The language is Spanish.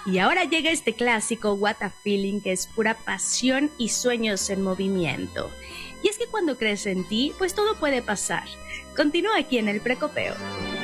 Y ahora llega este clásico What a Feeling, que es pura pasión y sueños en movimiento. Y es que cuando crees en ti, pues todo puede pasar. Continúa aquí en el Precopeo.